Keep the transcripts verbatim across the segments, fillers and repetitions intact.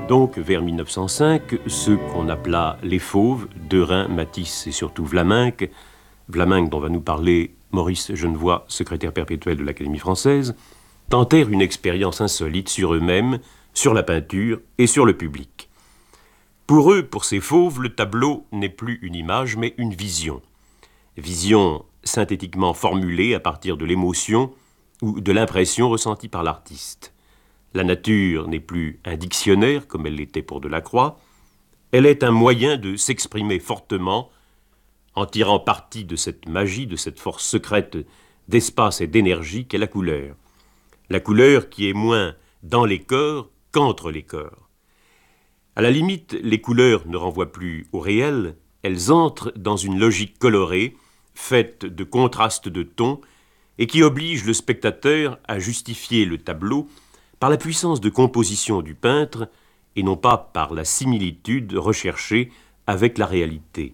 Donc, vers mille neuf cent cinq, ceux qu'on appela les Fauves, Derain, Matisse et surtout Vlaminck, Vlaminck dont va nous parler Maurice Genevoix, secrétaire perpétuel de l'Académie française, tentèrent une expérience insolite sur eux-mêmes, sur la peinture et sur le public. Pour eux, pour ces Fauves, le tableau n'est plus une image, mais une vision. Vision synthétiquement formulée à partir de l'émotion ou de l'impression ressentie par l'artiste. La nature n'est plus un dictionnaire, comme elle l'était pour Delacroix. Elle est un moyen de s'exprimer fortement en tirant parti de cette magie, de cette force secrète d'espace et d'énergie qu'est la couleur. La couleur qui est moins dans les corps qu'entre les corps. À la limite, les couleurs ne renvoient plus au réel, elles entrent dans une logique colorée, faite de contrastes de tons, et qui oblige le spectateur à justifier le tableau par la puissance de composition du peintre et non pas par la similitude recherchée avec la réalité.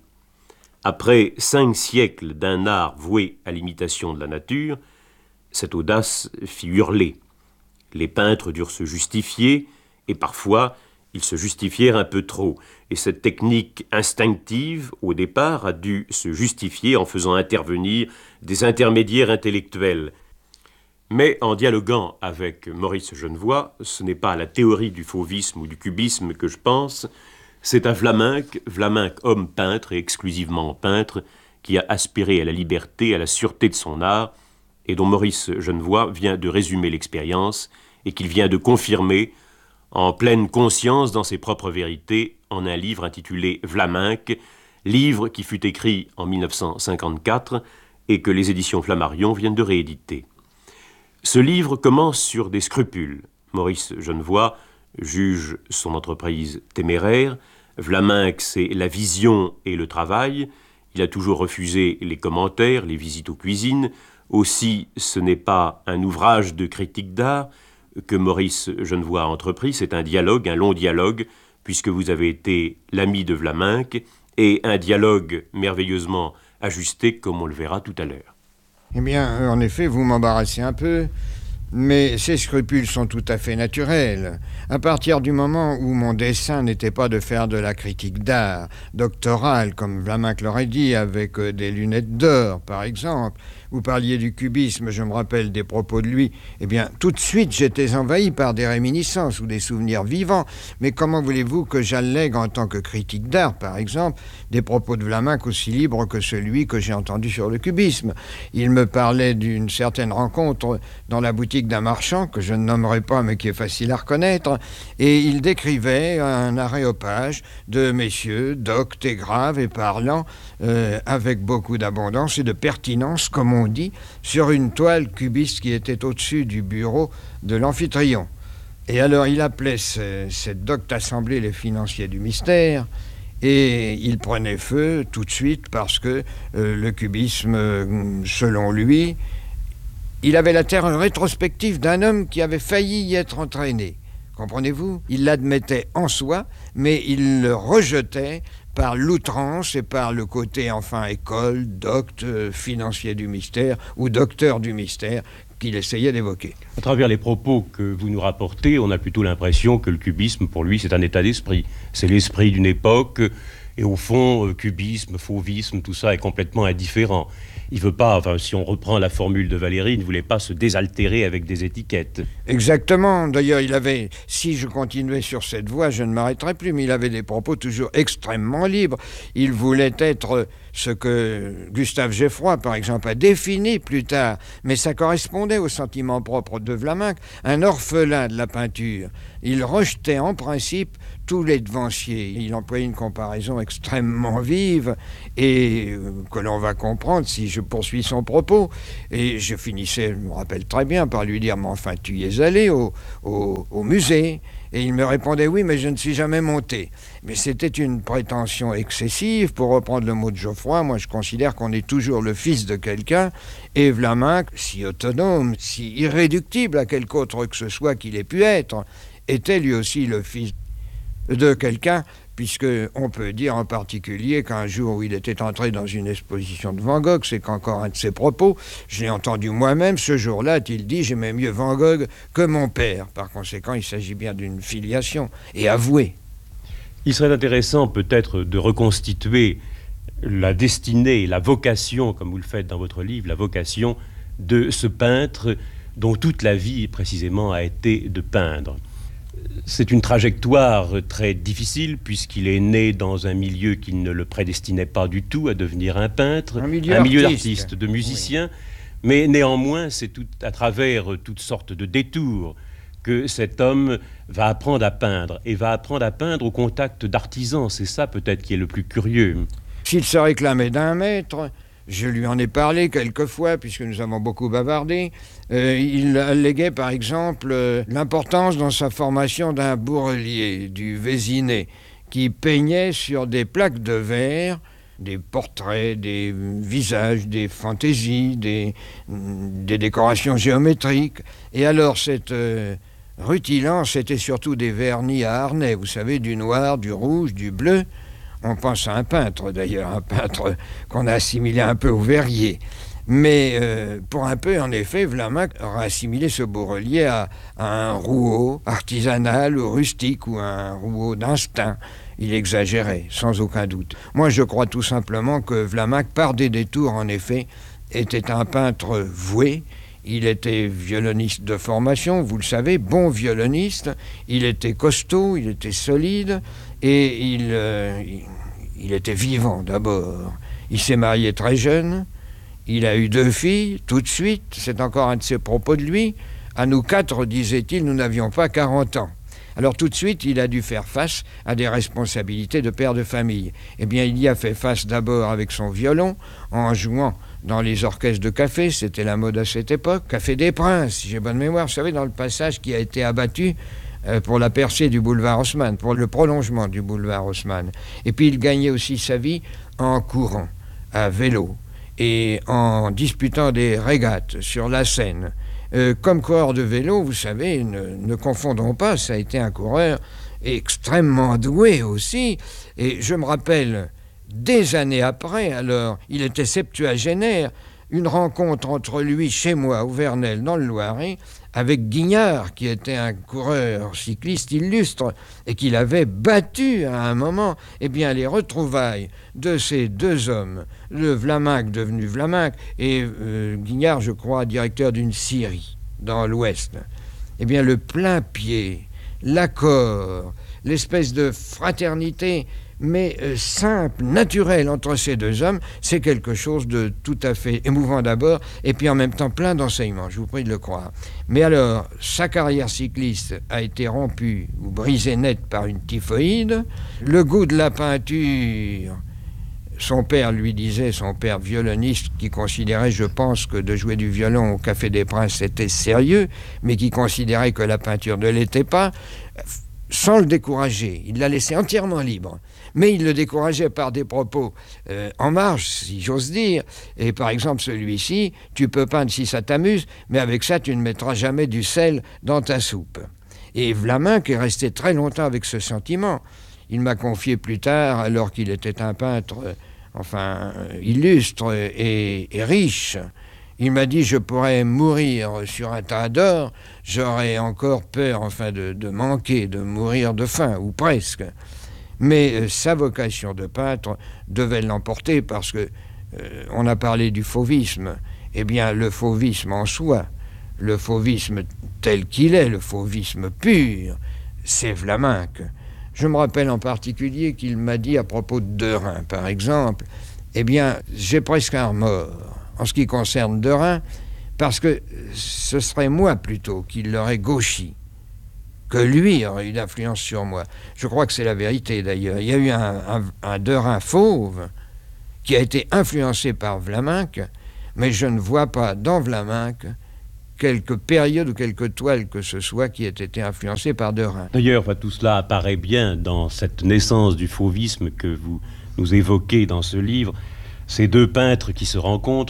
Après cinq siècles d'un art voué à l'imitation de la nature, cette audace fit hurler. Les peintres durent se justifier, et parfois ils se justifièrent un peu trop, et cette technique instinctive, au départ, a dû se justifier en faisant intervenir des intermédiaires intellectuels. Mais en dialoguant avec Maurice Genevoix, ce n'est pas à la théorie du fauvisme ou du cubisme que je pense, c'est à Vlaminck, Vlaminck homme peintre et exclusivement peintre, qui a aspiré à la liberté, à la sûreté de son art, et dont Maurice Genevoix vient de résumer l'expérience et qu'il vient de confirmer en pleine conscience dans ses propres vérités en un livre intitulé Vlaminck, livre qui fut écrit en mille neuf cent cinquante-quatre et que les éditions Flammarion viennent de rééditer. Ce livre commence sur des scrupules. Maurice Genevoix juge son entreprise téméraire. Vlaminck, c'est la vision et le travail. Il a toujours refusé les commentaires, les visites aux cuisines. Aussi, ce n'est pas un ouvrage de critique d'art que Maurice Genevoix a entrepris, c'est un dialogue, un long dialogue, puisque vous avez été l'ami de Vlaminck, et un dialogue merveilleusement ajusté, comme on le verra tout à l'heure. Eh bien, en effet, vous m'embarrassez un peu, mais ces scrupules sont tout à fait naturels. À partir du moment où mon dessein n'était pas de faire de la critique d'art, doctorale, comme Vlaminck l'aurait dit, avec des lunettes d'or, par exemple. Vous parliez du cubisme, je me rappelle des propos de lui. Eh bien, tout de suite, j'étais envahi par des réminiscences ou des souvenirs vivants. Mais comment voulez-vous que j'allègue en tant que critique d'art, par exemple, des propos de Vlaminck aussi libres que celui que j'ai entendu sur le cubisme? Il me parlait d'une certaine rencontre dans la boutique d'un marchand, que je ne nommerai pas, mais qui est facile à reconnaître, et il décrivait un aréopage de messieurs, doctes et graves et parlant, euh, avec beaucoup d'abondance et de pertinence, comme on dit, sur une toile cubiste qui était au-dessus du bureau de l'amphitryon. Et alors il appelait ce, cette docte assemblée les financiers du mystère, et il prenait feu tout de suite parce que euh, le cubisme, selon lui, il avait la terreur rétrospective d'un homme qui avait failli y être entraîné. Comprenez-vous? Il l'admettait en soi, mais il le rejetait par l'outrance et par le côté, enfin, école, docte, financier du mystère ou docteur du mystère qu'il essayait d'évoquer. À travers les propos que vous nous rapportez, on a plutôt l'impression que le cubisme, pour lui, c'est un état d'esprit. C'est l'esprit d'une époque, et au fond, cubisme, fauvisme, tout ça est complètement indifférent. Il veut pas, enfin, si on reprend la formule de Valéry, il ne voulait pas se désaltérer avec des étiquettes. Exactement. D'ailleurs, il avait, si je continuais sur cette voie, je ne m'arrêterais plus, mais il avait des propos toujours extrêmement libres. Il voulait être ce que Gustave Geffroy, par exemple, a défini plus tard, mais ça correspondait au sentiment propre de Vlaminck, un orphelin de la peinture. Il rejetait en principe tous les devanciers. Il employait une comparaison extrêmement vive et que l'on va comprendre si je poursuis son propos. Et je finissais, je me rappelle très bien, par lui dire « Mais enfin, tu y es allé au, au, au musée ?» Et il me répondait « Oui, mais je ne suis jamais monté. » Mais c'était une prétention excessive. Pour reprendre le mot de Geoffroy, moi je considère qu'on est toujours le fils de quelqu'un. Et Vlaminck, si autonome, si irréductible à quelque autre que ce soit qu'il ait pu être, était lui aussi le fils de quelqu'un puisqu'on peut dire en particulier qu'un jour où il était entré dans une exposition de Van Gogh, c'est qu'encore un de ses propos, je l'ai entendu moi-même, ce jour-là, a-t-il dit « J'aimais mieux Van Gogh que mon père ». Par conséquent, il s'agit bien d'une filiation, et avouée. Il serait intéressant peut-être de reconstituer la destinée, la vocation, comme vous le faites dans votre livre, la vocation de ce peintre dont toute la vie précisément a été de peindre. C'est une trajectoire très difficile puisqu'il est né dans un milieu qui ne le prédestinait pas du tout à devenir un peintre, un milieu, un milieu artiste. d'artiste, de musicien, oui. Mais néanmoins c'est tout, à travers toutes sortes de détours que cet homme va apprendre à peindre, et va apprendre à peindre au contact d'artisans. C'est ça peut-être qui est le plus curieux. S'il se réclamait d'un maître, je lui en ai parlé quelquefois, puisque nous avons beaucoup bavardé, euh, il alléguait par exemple euh, l'importance dans sa formation d'un bourrelier, du Vésinet, qui peignait sur des plaques de verre des portraits, des visages, des fantaisies, des, des décorations géométriques. Et alors cette euh, rutilance, c'était surtout des vernis à harnais, vous savez, du noir, du rouge, du bleu. On pense à un peintre d'ailleurs, un peintre qu'on a assimilé un peu au verrier. Mais euh, pour un peu, en effet, Vlaminck aurait assimilé ce bourrelier à, à un rouleau artisanal ou rustique ou un rouleau d'instinct. Il exagérait, sans aucun doute. Moi, je crois tout simplement que Vlaminck, par des détours, en effet, était un peintre voué. Il était violoniste de formation, vous le savez, bon violoniste. Il était costaud, il était solide et il, euh, il, il était vivant d'abord. Il s'est marié très jeune. Il a eu deux filles, tout de suite. C'est encore un de ses propos de lui. À nous quatre, disait-il, nous n'avions pas quarante ans. Alors tout de suite, il a dû faire face à des responsabilités de père de famille. Eh bien, il y a fait face d'abord avec son violon, en jouant dans les orchestres de café, c'était la mode à cette époque, Café des Princes, si j'ai bonne mémoire, vous savez, dans le passage qui a été abattu euh, pour la percée du boulevard Haussmann, pour le prolongement du boulevard Haussmann. Et puis il gagnait aussi sa vie en courant, à vélo, et en disputant des régates sur la Seine. Euh, comme coureur de vélo, vous savez, ne, ne confondons pas, ça a été un coureur extrêmement doué aussi. Et je me rappelle, des années après, alors, il était septuagénaire, une rencontre entre lui, chez moi, au Vernel, dans le Loiret, avec Guignard, qui était un coureur cycliste illustre, et qu'il avait battu à un moment. Eh bien, les retrouvailles de ces deux hommes, le Vlaminck devenu Vlaminck, et euh, Guignard, je crois, directeur d'une scierie dans l'Ouest, eh bien, le plein pied, l'accord, l'espèce de fraternité, mais euh, simple, naturel entre ces deux hommes, c'est quelque chose de tout à fait émouvant d'abord, et puis en même temps plein d'enseignements, je vous prie de le croire. Mais alors, sa carrière cycliste a été rompue ou brisée net par une typhoïde. Le goût de la peinture, son père lui disait, son père violoniste, qui considérait, je pense, que de jouer du violon au Café des Princes, c'était sérieux, mais qui considérait que la peinture ne l'était pas, sans le décourager. Il l'a laissé entièrement libre. Mais il le décourageait par des propos euh, en marge, si j'ose dire. Et par exemple, celui-ci, tu peux peindre si ça t'amuse, mais avec ça, tu ne mettras jamais du sel dans ta soupe. Et Vlaminck est resté très longtemps avec ce sentiment. Il m'a confié plus tard, alors qu'il était un peintre, euh, enfin, euh, illustre et, et riche, il m'a dit, je pourrais mourir sur un tas d'or, j'aurais encore peur, enfin, de, de manquer, de mourir de faim, ou presque. Mais euh, sa vocation de peintre devait l'emporter parce que euh, on a parlé du fauvisme. Eh bien, le fauvisme en soi, le fauvisme tel qu'il est, le fauvisme pur, c'est Vlaminck. Je me rappelle en particulier qu'il m'a dit à propos de Derain, par exemple, eh bien, j'ai presque un remords en ce qui concerne Derain, parce que ce serait moi plutôt qui l'aurais gauchi, que lui aurait eu d'influence sur moi. Je crois que c'est la vérité d'ailleurs. Il y a eu un, un, un Derain fauve qui a été influencé par Vlaminck, mais je ne vois pas dans Vlaminck quelque période ou quelque toile que ce soit qui ait été influencée par Derain. D'ailleurs, enfin, tout cela apparaît bien dans cette naissance du fauvisme que vous nous évoquez dans ce livre. Ces deux peintres qui se rencontrent